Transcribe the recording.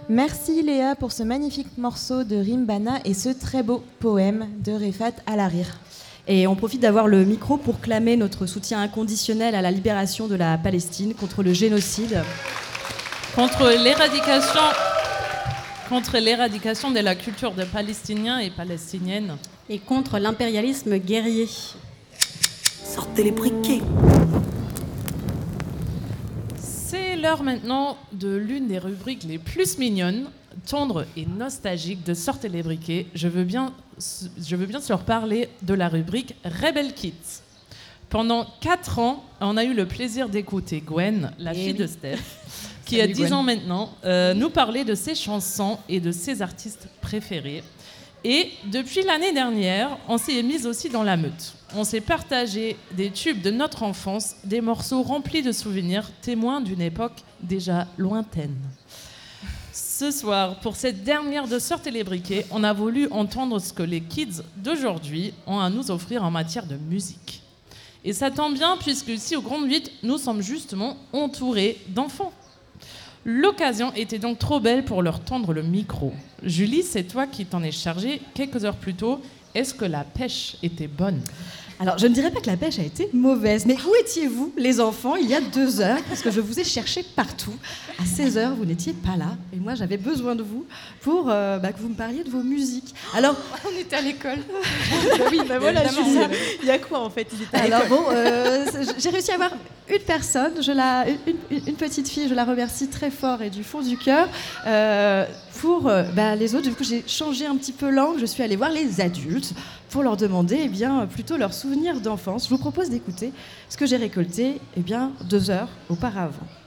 Merci Léa pour ce magnifique morceau de Rimbana et ce très beau poème de Refat Al-Harrir. Et on profite d'avoir le micro pour clamer notre soutien inconditionnel à la libération de la Palestine, contre le génocide. Contre l'éradication de la culture des Palestiniens et Palestiniennes. Et contre l'impérialisme guerrier. Sortez les briquets. C'est l'heure maintenant de l'une des rubriques les plus mignonnes, tendres et nostalgiques de Sortez les briquets. Je veux bien sûr parler de la rubrique Rebel Kids. Pendant 4 ans, on a eu le plaisir d'écouter Gwen, la fille de Steph, qui a 10 ans maintenant, nous parler de ses chansons et de ses artistes préférés. Et depuis l'année dernière, on s'est mis aussi dans la meute. On s'est partagé des tubes de notre enfance, des morceaux remplis de souvenirs, témoins d'une époque déjà lointaine. Ce soir, pour cette dernière de Sortez les briquets, on a voulu entendre ce que les kids d'aujourd'hui ont à nous offrir en matière de musique. Et ça tombe bien, puisque ici, au Grand 8, nous sommes justement entourés d'enfants. L'occasion était donc trop belle pour leur tendre le micro. Julie, c'est toi qui t'en es chargée quelques heures plus tôt. Est-ce que la pêche était bonne ? Alors, je ne dirais pas que la pêche a été mauvaise, mais où étiez-vous, les enfants, il y a 2 heures ? Parce que je vous ai cherché partout. À 16h, vous n'étiez pas là. Et moi, j'avais besoin de vous pour que vous me parliez de vos musiques. Alors, on était à l'école. Oui, voilà, Julia. Il y a quoi en fait ? Alors j'ai réussi à avoir une personne, une petite fille, je la remercie très fort et du fond du cœur. Pour les autres, du coup, j'ai changé un petit peu l'angle. Je suis allée voir les adultes pour leur demander plutôt leurs souvenirs d'enfance. Je vous propose d'écouter ce que j'ai récolté 2 heures auparavant.